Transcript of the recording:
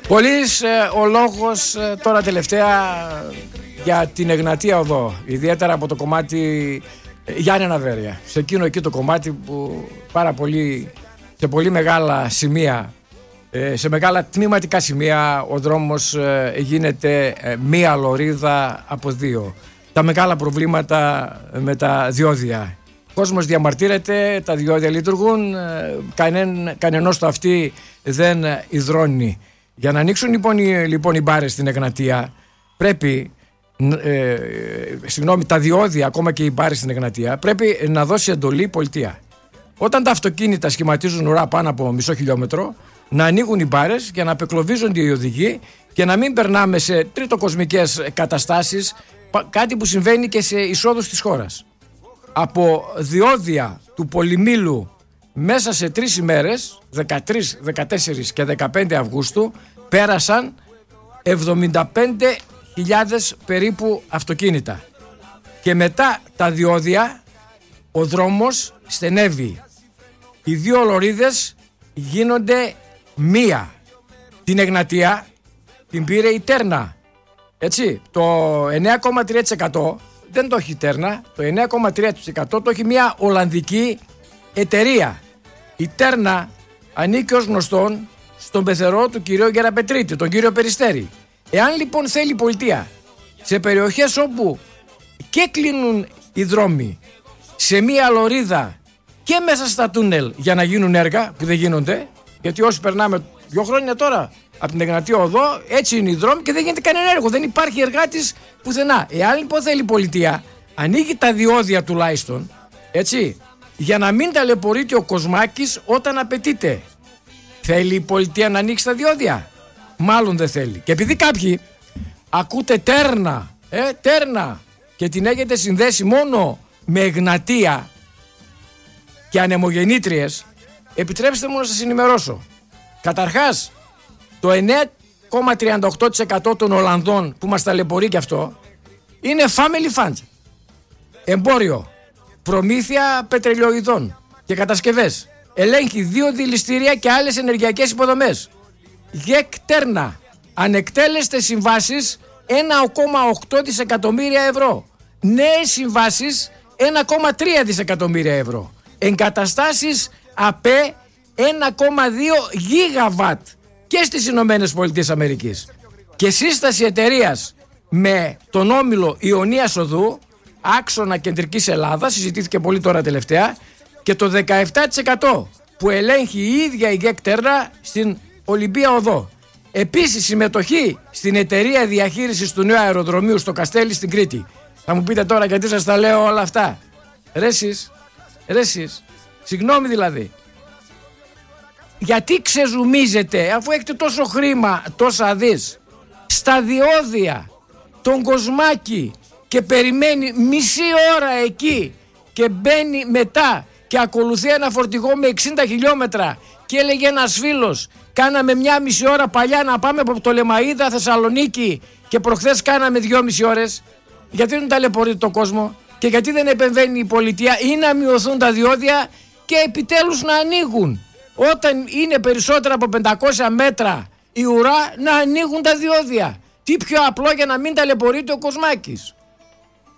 Πολύς ο λόγος τώρα τελευταία για την Εγνατία Οδό, ιδιαίτερα από το κομμάτι Γιάννενα Βέρεια. Σε εκείνο εκεί το κομμάτι που σε πολύ μεγάλα σημεία, σε μεγάλα τμήματικά σημεία ο δρόμος γίνεται μία λωρίδα από δύο. Τα μεγάλα προβλήματα με τα διόδια. Ο κόσμος διαμαρτύρεται, τα διόδια λειτουργούν, κανενός το αυτί δεν υδρώνει. Για να ανοίξουν λοιπόν οι μπάρες στην Εγνατία πρέπει, τα διόδια, ακόμα και οι μπάρες στην Εγνατία, πρέπει να δώσει εντολή η πολιτεία. Όταν τα αυτοκίνητα σχηματίζουν ουρά πάνω από μισό χιλιόμετρο, να ανοίγουν οι μπάρες για να απεκλωβίζονται οι οδηγοί και να μην περνάμε σε τριτοκοσμικές καταστάσεις, κάτι που συμβαίνει και σε εισόδους της χώρας. Από διόδια του Πολυμήλου μέσα σε 3 ημέρες, 13, 14 και 15 Αυγούστου, πέρασαν 75.000 περίπου αυτοκίνητα. Και μετά τα διόδια ο δρόμος στενεύει. Οι δύο λωρίδες γίνονται μία. Την Εγνατία την πήρε η Τέρνα. Έτσι, το 9,3% δεν το έχει η Τέρνα, το 9,3% το έχει μια Ολλανδική εταιρεία. Η Τέρνα ανήκει ως γνωστόν στον πεθερό του κυρίου Γεραπετρίτη, τον κύριο Περιστέρη. Εάν λοιπόν θέλει η πολιτεία σε περιοχές όπου και κλείνουν οι δρόμοι σε μία λωρίδα και μέσα στα τούνελ για να γίνουν έργα που δεν γίνονται, γιατί όσοι περνάμε 2 χρόνια τώρα από την Εγνατία Οδό, έτσι είναι οι δρόμοι και δεν γίνεται κανένα έργο, δεν υπάρχει εργάτης πουθενά. Εάν λοιπόν θέλει η πολιτεία, ανοίγει τα διόδια τουλάχιστον, έτσι, για να μην ταλαιπωρείται ο Κοσμάκης όταν απαιτείται. Θέλει η πολιτεία να ανοίξει τα διόδια? Μάλλον δεν θέλει. Και επειδή κάποιοι ακούτε Τέρνα, Τέρνα, και την έχετε συνδέσει μόνο με Εγνατία και ανεμογεννήτριες, επιτρέψτε μου να σας ενημερώσω. Καταρχάς, το 9,38% των Ολλανδών που μας ταλαιπωρεί και αυτό είναι family fund. Εμπόριο, προμήθεια πετρελαιοειδών και κατασκευές. Ελέγχει 2 δηληστήρια και άλλες ενεργειακές υποδομές. ΓΕΚ Τέρνα, ανεκτέλεστες συμβάσεις 1,8 δισεκατομμύρια ευρώ. Νέες συμβάσεις 1,3 δισεκατομμύρια ευρώ. Εγκαταστάσεις ΑΠΕ 1,2 γίγαβατ και στις Ηνωμένες Πολιτείες Αμερικής. Και σύσταση εταιρείας με τον όμιλο Ιωνίας Οδού, άξονα κεντρικής Ελλάδας, συζητήθηκε πολύ τώρα τελευταία, και το 17% που ελέγχει η ίδια η ΓΕΚ Τέρνα στην Ολυμπία Οδό. Επίσης συμμετοχή στην εταιρεία διαχείρισης του νέου αεροδρομίου στο Καστέλι στην Κρήτη. Θα μου πείτε τώρα γιατί σας τα λέω όλα αυτά. Ρε εσείς, συγγνώμη δηλαδή. Γιατί ξεζουμίζετε αφού έχετε τόσο χρήμα, τόσα δις, στα διόδια, τον Κοσμάκη, και περιμένει μισή ώρα εκεί και μπαίνει μετά και ακολουθεί ένα φορτηγό με 60 χιλιόμετρα και έλεγε ένας φίλος, κάναμε 1,5 ώρα παλιά να πάμε από το Λεμαΐδα Θεσσαλονίκη και προχθές κάναμε 2,5 ώρες. Γιατί δεν ταλαιπωρεί το κόσμο και γιατί δεν επεμβαίνει η πολιτεία ή να μειωθούν τα διόδια και επιτέλους να ανοίγουν? Όταν είναι περισσότερα από 500 μέτρα η ουρά, να ανοίγουν τα διόδια. Τι πιο απλό για να μην ταλαιπωρείται ο Κοσμάκης?